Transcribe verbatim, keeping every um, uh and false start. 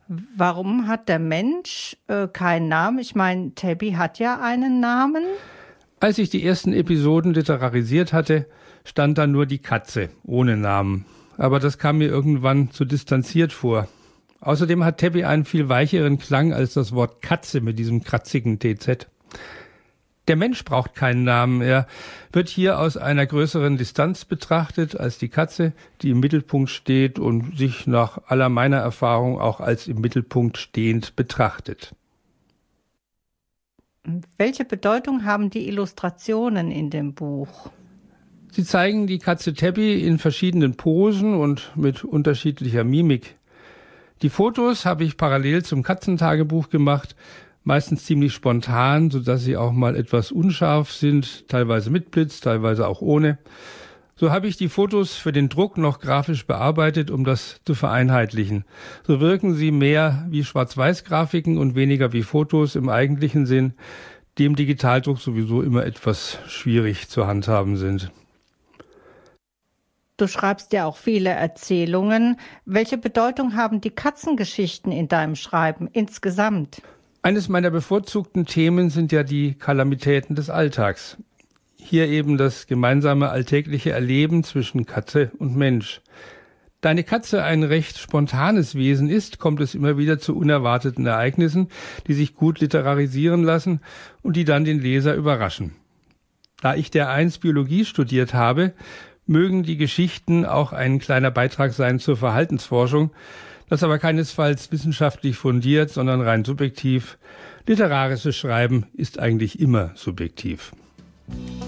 Warum hat der Mensch äh, keinen Namen? Ich meine, Tabby hat ja einen Namen. Als ich die ersten Episoden literarisiert hatte, stand da nur die Katze, ohne Namen. Aber das kam mir irgendwann zu distanziert vor. Außerdem hat Tabby einen viel weicheren Klang als das Wort Katze mit diesem kratzigen T Z. Der Mensch braucht keinen Namen. Er wird hier aus einer größeren Distanz betrachtet als die Katze, die im Mittelpunkt steht und sich nach aller meiner Erfahrung auch als im Mittelpunkt stehend betrachtet. Welche Bedeutung haben die Illustrationen in dem Buch? Sie zeigen die Katze Tabby in verschiedenen Posen und mit unterschiedlicher Mimik. Die Fotos habe ich parallel zum Katzentagebuch gemacht, meistens ziemlich spontan, sodass sie auch mal etwas unscharf sind, teilweise mit Blitz, teilweise auch ohne. So habe ich die Fotos für den Druck noch grafisch bearbeitet, um das zu vereinheitlichen. So wirken sie mehr wie Schwarz-Weiß-Grafiken und weniger wie Fotos im eigentlichen Sinn, die im Digitaldruck sowieso immer etwas schwierig zu handhaben sind. Du schreibst ja auch viele Erzählungen. Welche Bedeutung haben die Katzengeschichten in deinem Schreiben insgesamt? Eines meiner bevorzugten Themen sind ja die Kalamitäten des Alltags. Hier eben das gemeinsame alltägliche Erleben zwischen Katze und Mensch. Da eine Katze ein recht spontanes Wesen ist, kommt es immer wieder zu unerwarteten Ereignissen, die sich gut literarisieren lassen und die dann den Leser überraschen. Da ich dereinst Biologie studiert habe, mögen die Geschichten auch ein kleiner Beitrag sein zur Verhaltensforschung, das aber keinesfalls wissenschaftlich fundiert, sondern rein subjektiv. Literarisches Schreiben ist eigentlich immer subjektiv.